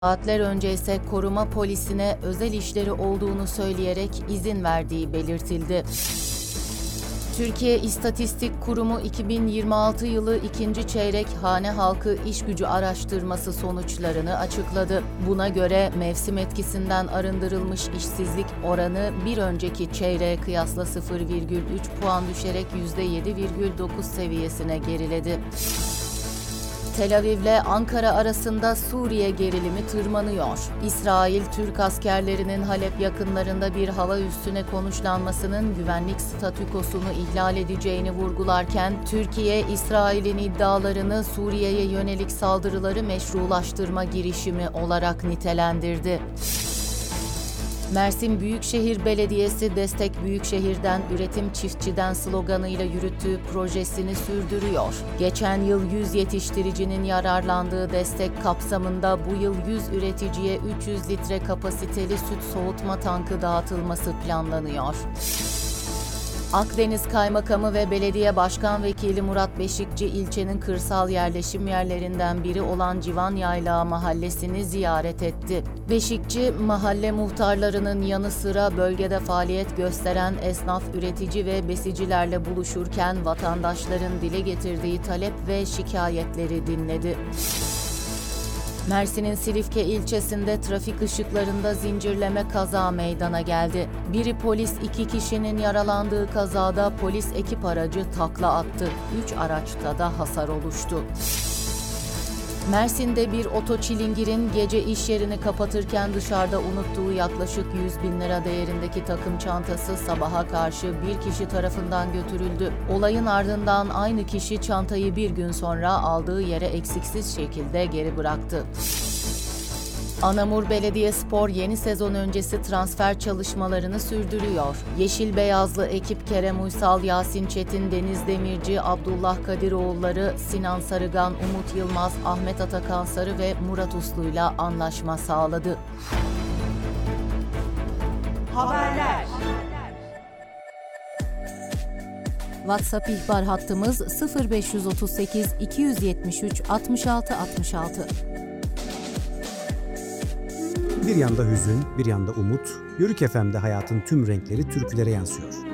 Saatler önce ise koruma polisine özel işleri olduğunu söyleyerek izin verdiği belirtildi. Türkiye İstatistik Kurumu 2026 yılı ikinci çeyrek hane halkı iş gücü araştırması sonuçlarını açıkladı. Buna göre mevsim etkisinden arındırılmış işsizlik oranı bir önceki çeyreğe kıyasla 0,3 puan düşerek %7,9 seviyesine geriledi. Tel Aviv ile Ankara arasında Suriye gerilimi tırmanıyor. İsrail, Türk askerlerinin Halep yakınlarında bir hava üssüne konuşlanmasının güvenlik statükosunu ihlal edeceğini vurgularken, Türkiye, İsrail'in iddialarını Suriye'ye yönelik saldırıları meşrulaştırma girişimi olarak nitelendirdi. Mersin Büyükşehir Belediyesi Destek Büyükşehir'den Üretim Çiftçiden sloganıyla yürüttüğü projesini sürdürüyor. Geçen yıl 100 yetiştiricinin yararlandığı destek kapsamında bu yıl 100 üreticiye 300 litre kapasiteli süt soğutma tankı dağıtılması planlanıyor. Akdeniz Kaymakamı ve Belediye Başkan Vekili Murat Beşikçi, ilçenin kırsal yerleşim yerlerinden biri olan Civan Yaylağı mahallesini ziyaret etti. Beşikçi, mahalle muhtarlarının yanı sıra bölgede faaliyet gösteren esnaf, üretici ve besicilerle buluşurken vatandaşların dile getirdiği talep ve şikayetleri dinledi. Mersin'in Silifke ilçesinde trafik ışıklarında zincirleme kaza meydana geldi. Biri polis, 2 kişinin yaralandığı kazada polis ekip aracı takla attı. 3 araçta da hasar oluştu. Mersin'de bir otoçilingirin gece iş yerini kapatırken dışarıda unuttuğu yaklaşık 100 bin lira değerindeki takım çantası sabaha karşı bir kişi tarafından götürüldü. Olayın ardından aynı kişi çantayı bir gün sonra aldığı yere eksiksiz şekilde geri bıraktı. Anamur Belediyespor yeni sezon öncesi transfer çalışmalarını sürdürüyor. Yeşil Beyazlı ekip Kerem Uysal, Yasin Çetin, Deniz Demirci, Abdullah Kadiroğulları, Sinan Sarıgan, Umut Yılmaz, Ahmet Atakan Sarı ve Murat Uslu'yla anlaşma sağladı. Haberler. WhatsApp ihbar hattımız 0538 273 66 66. Bir yanda hüzün, bir yanda umut, Yörük FM'de hayatın tüm renkleri türkülere yansıyor.